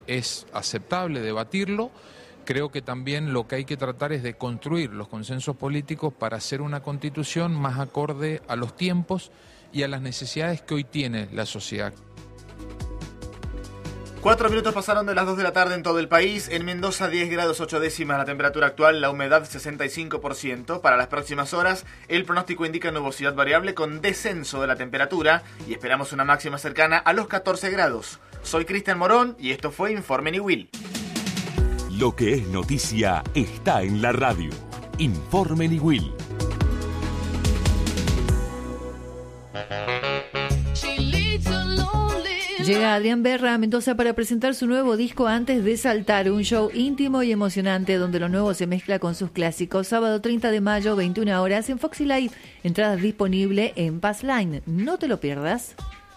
Es aceptable debatirlo. Creo que también lo que hay que tratar es de construir los consensos políticos para hacer una constitución más acorde a los tiempos y a las necesidades que hoy tiene la sociedad. 4 minutos pasaron de las 2 de la tarde en todo el país. En Mendoza 10 grados 8 décimas la temperatura actual, la humedad 65%. Para las próximas horas el pronóstico indica nubosidad variable con descenso de la temperatura y esperamos una máxima cercana a los 14 grados. Soy Cristian Morón y esto fue Informe Niwil. Lo que es noticia está en la radio. Informe Niwil. Llega Adrián Berra a Mendoza para presentar su nuevo disco Antes de Saltar, un show íntimo y emocionante donde lo nuevo se mezcla con sus clásicos. Sábado 30 de mayo, 21 horas en Foxy Live. Entradas disponible en Passline. No te lo pierdas.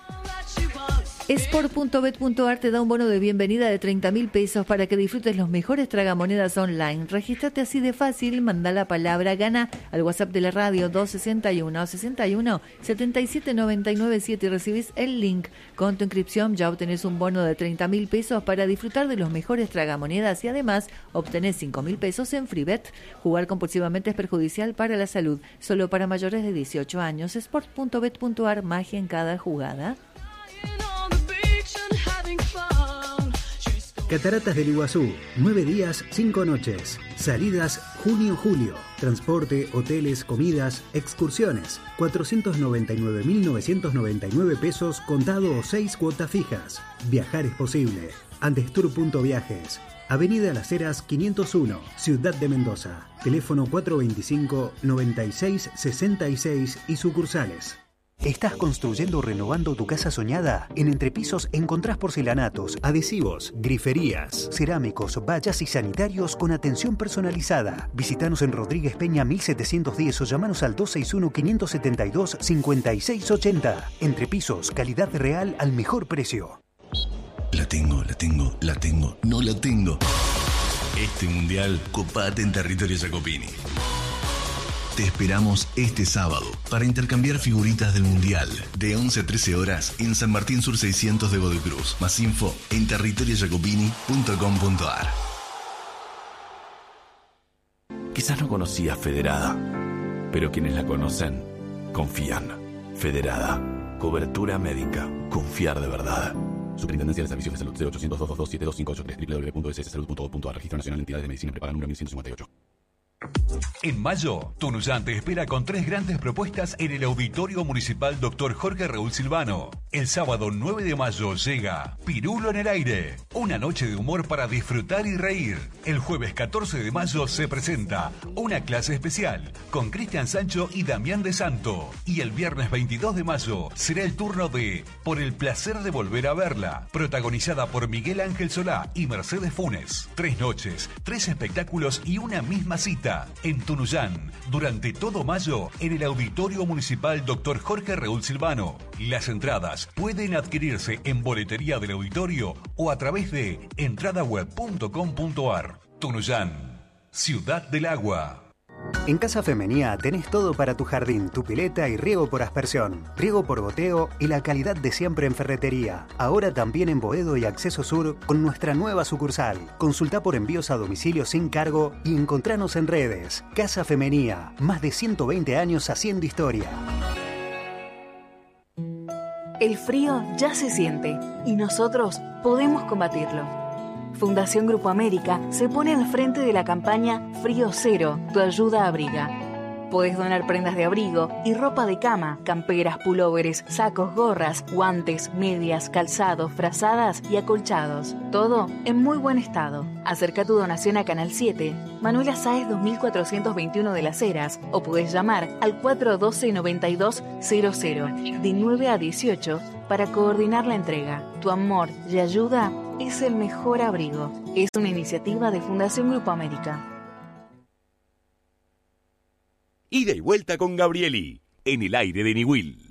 Sport.bet.ar te da un bono de bienvenida de 30.000 pesos para que disfrutes los mejores tragamonedas online. Regístrate así de fácil, manda la palabra gana al WhatsApp de la radio 261 61 77 99 7 y recibís el link. Con tu inscripción ya obtenés un bono de 30.000 pesos para disfrutar de los mejores tragamonedas y además obtenés 5.000 pesos en FreeBet. Jugar compulsivamente es perjudicial para la salud. Solo para mayores de 18 años. Sport.bet.ar, magia en cada jugada. Cataratas del Iguazú, 9 días, 5 noches. Salidas junio-julio. Transporte, hoteles, comidas, excursiones. 499.999 pesos contado o 6 cuotas fijas. Viajar es posible. Andestour.viajes. Avenida Las Heras 501, Ciudad de Mendoza. Teléfono 425-9666 y sucursales. ¿Estás construyendo o renovando tu casa soñada? En Entrepisos encontrás porcelanatos, adhesivos, griferías, cerámicos, vallas y sanitarios con atención personalizada. Visítanos en Rodríguez Peña 1710 o llamanos al 261-572-5680. Entrepisos, calidad real al mejor precio. La tengo, no la tengo. Este mundial, copate en territorio Jacopini. Te esperamos este sábado para intercambiar figuritas del Mundial de 11 a 13 horas en San Martín Sur 600 de Godoy Cruz. Más info en territoriojacopini.com.ar. Quizás no conocías Federada, pero quienes la conocen confían. Federada. Cobertura médica. Confiar de verdad. Superintendencia de Servicios de Salud C802227258 www.sssalud.gov.ar. Registro Nacional de Entidades de Medicina Prepaga número 1158. En mayo, Tunuyán te espera con 3 grandes propuestas en el Auditorio Municipal Dr. Jorge Raúl Silvano. El sábado 9 de mayo llega Pirulo en el Aire, una noche de humor para disfrutar y reír. El jueves 14 de mayo se presenta una clase especial con Cristian Sancho y Damián de Santo. Y el viernes 22 de mayo será el turno de Por el placer de volver a verla, protagonizada por Miguel Ángel Solá y Mercedes Funes. 3 noches, 3 espectáculos y una misma cita en Tunuyán, durante todo mayo, en el Auditorio Municipal Dr. Jorge Raúl Silvano. Las entradas pueden adquirirse en boletería del auditorio o a través de entradaweb.com.ar. Tunuyán, Ciudad del Agua. En Casa Femenía tenés todo para tu jardín, tu pileta y riego por aspersión, riego por goteo y la calidad de siempre en ferretería. Ahora también en Boedo y Acceso Sur con nuestra nueva sucursal. Consulta por envíos a domicilio sin cargo y encontranos en redes. Casa Femenía, más de 120 años haciendo historia. El frío ya se siente y nosotros podemos combatirlo. Fundación Grupo América se pone al frente de la campaña Frío Cero, tu ayuda abriga. Podés donar prendas de abrigo y ropa de cama, camperas, pulóveres, sacos, gorras, guantes, medias, calzados, frazadas y acolchados. Todo en muy buen estado. Acerca tu donación a Canal 7, Manuela Sáez 2421 de Las Heras, o podés llamar al 412-9200 de 9 a 18 para coordinar la entrega. Tu amor y ayuda es el mejor abrigo. Es una iniciativa de Fundación Grupo América. Ida y vuelta con Gabrieli, en el aire de Niwil.